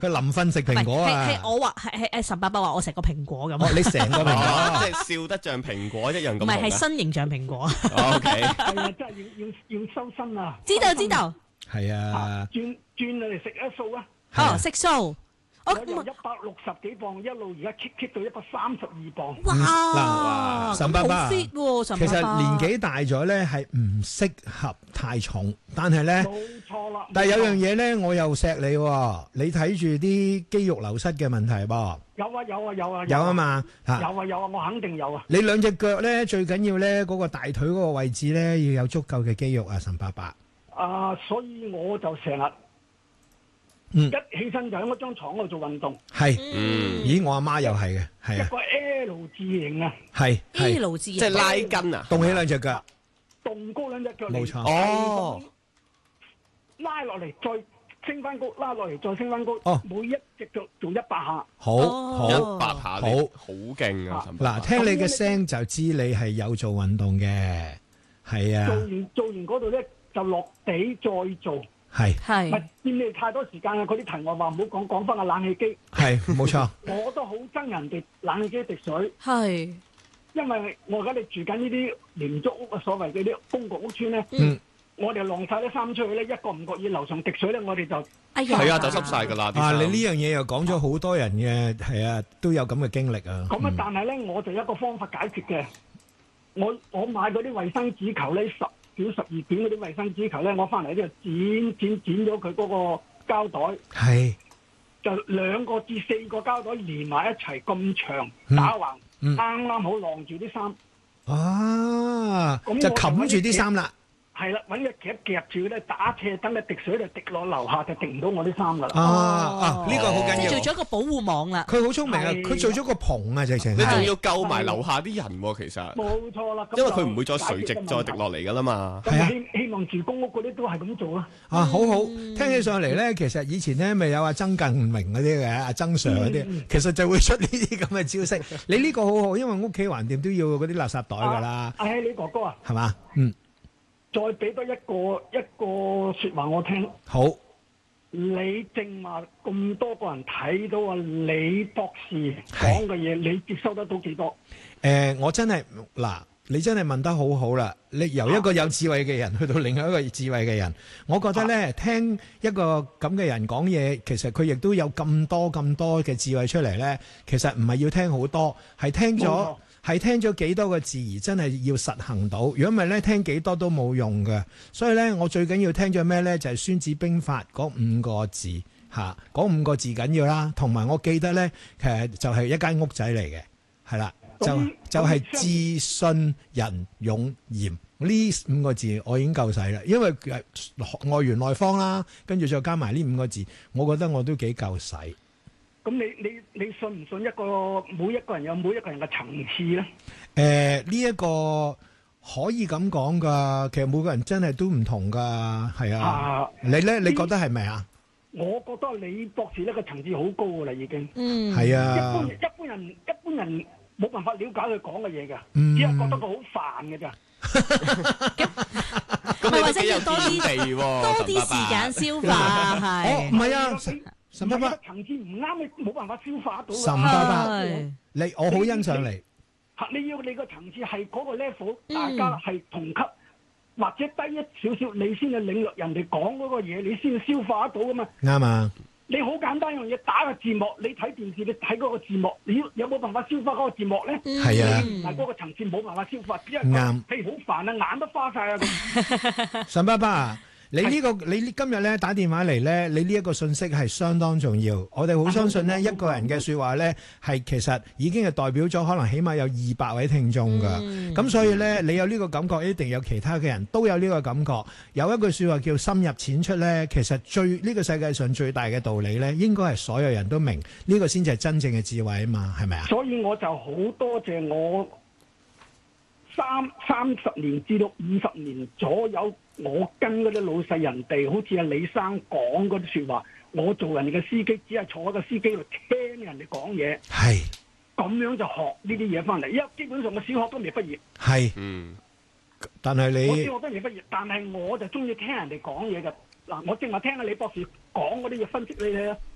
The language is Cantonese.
佢臨瞓食蘋果啊！ 係我話係陳伯伯話我食個蘋果咁。 你成個蘋果， 即係笑得像蘋果一樣咁。 唔係，係身形像蘋果。 OK， 係啊，真係要收身啊！ 知道。 係啊， 轉嚟食一數啊！ 哦，食素。 我由160幾磅一路而家 kick 到132磅。 哇！ 岑伯伯好 fit 喎，岑其伯伯實年紀大咗咧係唔適合太重，但係咧， 冇錯啦。 但係有樣嘢咧，我又錫你喎，你睇住啲肌肉流失嘅問題噃。有啊嘛嚇。 有啊，我肯定有啊。 你兩隻腳咧最緊要咧嗰個大腿嗰個位置咧要有足夠嘅肌肉啊，岑伯伯。 所以我就成日。一起身就喺嗰張床嗰度做運動。 係，咦，我阿媽又係嘅，係啊。 一個 L 字形啊。 係 L 字形， 即係拉筋啊， 動起兩隻腳， 動高兩隻腳嚟。 冇錯。 哦， 拉落嚟再升翻高，拉落嚟再升翻高。 哦， 每一隻腳做100下。 好 100下，好勁啊！ 嗱，聽你嘅聲就知你係有做運動嘅，係啊。 做完嗰度咧就落地再做。 係， 唔係見你太多時間啊！嗰啲題外話唔好講翻個冷氣機。 係冇錯。 我都好憎人哋冷氣機滴水。 係， 因為我而家你住緊呢啲廉租屋啊，所謂嘅啲公共屋邨咧，我哋晾晒啲衫出去咧，一個唔覺意樓上滴水咧，我哋就係啊，就濕晒㗎啦。 啊，你呢樣嘢又講咗好多人嘅，係啊，都有咁嘅經歷啊。 咁啊，但係咧，我就有一個方法解決嘅。我買嗰啲衛生紙球咧，10卷12卷嗰啲衛生紙球咧，我翻嚟呢度剪咗佢嗰個膠袋， 係就2個至4個膠袋連埋一齊咁長打橫，啱啱好晾住啲衫。 啊，就冚住啲衫啦。 係啦，揾隻夾住咧，打斜等佢滴水就滴落樓下，就滴唔到我啲衫噶啦。 呢個好緊要。 做咗一個保護網啦。 佢好聰明啊！佢做咗個棚啊，直情。 你仲要救埋樓下啲人喎，其實。 冇錯啦。 因為佢唔會再垂直再滴落嚟噶啦嘛。 係啊。希望住公屋嗰啲都係咁做啊。 啊，好好，聽起上嚟咧，其實以前咧咪有阿曾近明嗰啲嘅，阿曾 Sir 嗰啲，其實就會出呢啲咁嘅招式。你呢個好好，因為屋企橫掂都要嗰啲垃圾袋噶啦。 你哥哥啊。 係嘛？ 再俾多一個説話我聽。 好， 你正話咁多個人睇到啊，李博士講嘅嘢，你接收得到幾多？ 我真係嗱，你真係問得好好啦。你由一個有智慧嘅人去到另外一個智慧嘅人，我覺得咧，聽一個咁嘅人講嘢，其實佢亦都有咁多嘅智慧出嚟咧。其實唔係要聽好多，係聽咗幾多個字而真係要實行到。如果唔係咧，聽幾多都冇用嘅。所以咧，我最緊要聽咗咩咧？就係《孫子兵法》嗰5個字嚇，嗰5個字緊要啦。同埋我記得咧，其實就係一間屋仔嚟嘅，係啦，就係智信仁勇嚴呢5個字，我已經夠使啦。因為外圓內方啦，跟住再加埋呢5個字，我覺得我都幾夠使。 咁你信唔信每一個人有每一個人嘅層次咧？ 呢一個可以咁講噶，其實每個人真係都唔同噶，係啊。你咧，你覺得係咪啊？ 我覺得李博士呢個層次好高噶啦，已經。 係啊。 一般人冇辦法了解佢講嘅嘢㗎，只係覺得佢好煩嘅咋。 咁你或者要多啲時間消化係。 唔係啊。岑伯伯層次唔啱，你冇辦法消化到。 岑伯伯，我好欣賞你。 你要你個層次係嗰個 level，大家係同級或者低一少少，你先至領略人哋講嗰個嘢，你先至消化得到噶嘛。啱啊！你好簡單一樣嘢，打個字幕，你睇電視，你睇嗰個字幕，你有冇辦法消化嗰個字幕咧？ 係啊， 唔係嗰個層次冇辦法消化，只係啱。譬如好煩啊，眼都花晒啊咁。 岑伯伯。你今日咧打電話嚟咧，你呢一個信息係相當重要。我哋好相信呢一個人嘅説話咧，係其實已經係代表咗可能起碼有200位聽眾㗎。咁所以咧，你有呢個感覺，一定有其他嘅人都有呢個感覺。有一句説話叫深入淺出咧，其實呢個世界上最大嘅道理咧，應該係所有人都明，呢個先至係真正嘅智慧啊嘛，係咪啊？ 所以我就好多謝我30年至到50年左右。我跟嗰啲老細人哋，好似阿李生講嗰啲説話，我做人哋嘅司機，只係坐喺個司機度聽人哋講嘢， 係咁樣就學呢啲嘢翻嚟。因為基本上我小學都未畢業， 係，但係你我小學都未畢業，但係我就中意聽人哋講嘢嘅。嗱，我正話聽阿李博士講嗰啲嘢分析你咧，